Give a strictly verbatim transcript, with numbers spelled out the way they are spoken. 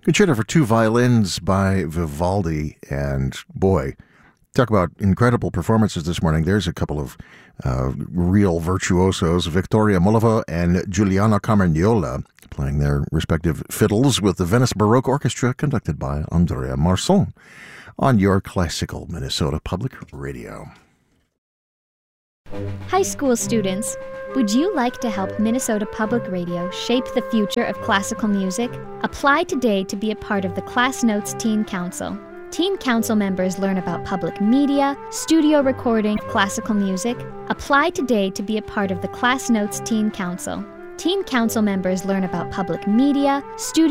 Concerto for Two Violins by Vivaldi. And boy, talk about incredible performances this morning. There's a couple of uh, real virtuosos, Victoria Mullova and Giuliano Carmagnola, playing their respective fiddles with the Venice Baroque Orchestra, conducted by Andrea Marçon, on your classical Minnesota Public Radio. High school students, would you like to help Minnesota Public Radio shape the future of classical music? Apply today to be a part of the Class Notes Teen Council. Teen Council members learn about public media, studio recording, classical music. Apply today to be a part of the Class Notes Teen Council. Teen Council members learn about public media, studio